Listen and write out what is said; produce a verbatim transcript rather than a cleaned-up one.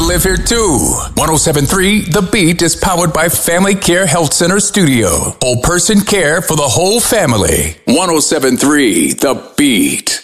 live here too. one oh seven point three The Beat is powered by Family Care Health Center Studio. Whole person care for the whole family. one oh seven point three The Beat.